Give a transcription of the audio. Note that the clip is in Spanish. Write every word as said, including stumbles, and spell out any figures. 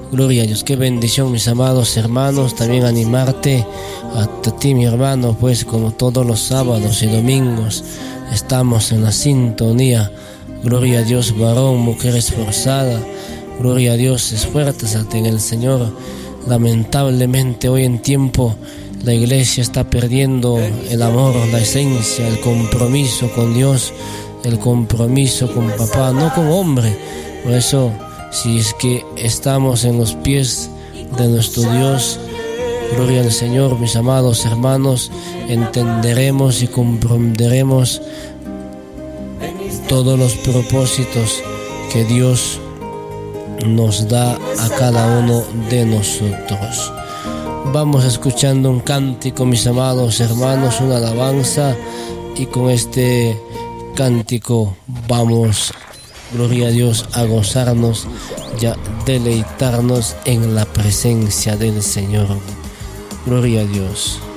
Gloria a Dios, qué bendición, mis amados hermanos. También animarte a ti, mi hermano, pues como todos los sábados y domingos estamos en la sintonía. Gloria a Dios, varón, mujer esforzada. Gloria a Dios, esfuérzate en el Señor. Lamentablemente hoy en tiempo la iglesia está perdiendo el amor, la esencia, el compromiso con Dios, el compromiso con papá, no con hombre. Por eso, si es que estamos en los pies de nuestro Dios, gloria al Señor, mis amados hermanos, entenderemos y comprenderemos todos los propósitos que Dios nos da a cada uno de nosotros. Vamos escuchando un cántico, mis amados hermanos, una alabanza, y con este cántico vamos, gloria a Dios, a gozarnos y a deleitarnos en la presencia del Señor. Gloria a Dios.